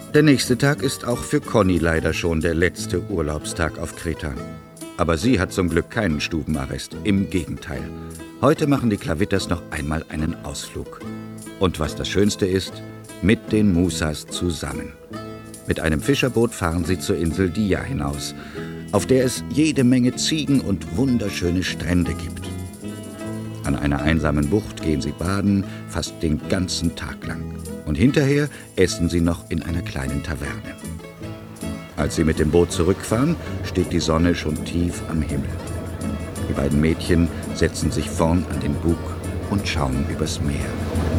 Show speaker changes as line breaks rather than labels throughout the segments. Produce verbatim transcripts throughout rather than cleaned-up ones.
Der nächste Tag ist auch für Conny leider schon der letzte Urlaubstag auf Kreta. Aber sie hat zum Glück keinen Stubenarrest, im Gegenteil. Heute machen die Klavitters noch einmal einen Ausflug. Und was das Schönste ist, mit den Musas zusammen. Mit einem Fischerboot fahren sie zur Insel Dia hinaus, auf der es jede Menge Ziegen und wunderschöne Strände gibt. An einer einsamen Bucht gehen sie baden, fast den ganzen Tag lang. Und hinterher essen sie noch in einer kleinen Taverne. Als sie mit dem Boot zurückfahren, steht die Sonne schon tief am Himmel. Die beiden Mädchen setzen sich vorn an den Bug und schauen übers Meer.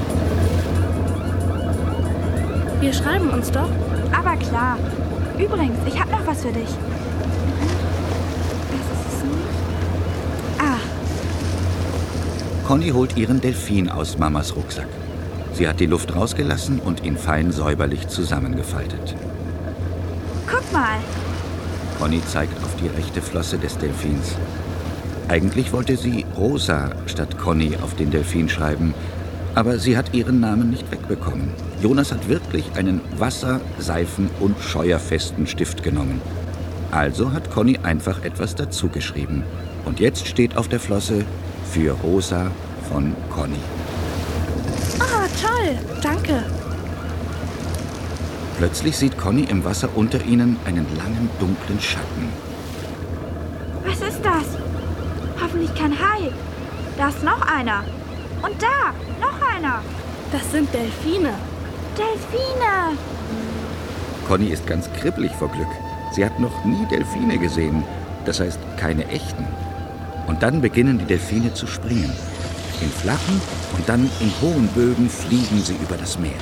Wir schreiben uns doch.
Aber klar. Übrigens, ich habe noch was für dich. Was ist es nun? Ah.
Conny holt ihren Delfin aus Mamas Rucksack. Sie hat die Luft rausgelassen und ihn fein säuberlich zusammengefaltet.
Guck mal.
Conny zeigt auf die rechte Flosse des Delfins. Eigentlich wollte sie Rosa statt Conny auf den Delfin schreiben, aber sie hat ihren Namen nicht wegbekommen. Jonas hat wirklich einen wasser-, seifen- und scheuerfesten Stift genommen. Also hat Conny einfach etwas dazu geschrieben. Und jetzt steht auf der Flosse für Rosa von Conny.
Ah, toll. Danke.
Plötzlich sieht Conny im Wasser unter ihnen einen langen, dunklen Schatten.
Was ist das? Hoffentlich kein Hai. Da ist noch einer. Und da, noch einer.
Das sind Delfine.
Delfine.
Conny ist ganz kribbelig vor Glück. Sie hat noch nie Delfine gesehen. Das heißt, keine echten. Und dann beginnen die Delfine zu springen. In flachen und dann in hohen Bögen fliegen sie über das Meer.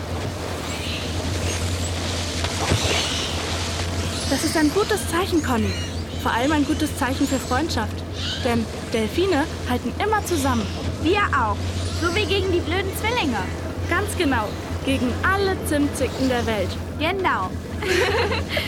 Das ist ein gutes Zeichen, Conny. Vor allem ein gutes Zeichen für Freundschaft. Denn Delfine halten immer zusammen.
Wir auch. So wie gegen die blöden Zwillinge.
Ganz genau. Gegen alle Zimtzicken der Welt.
Genau.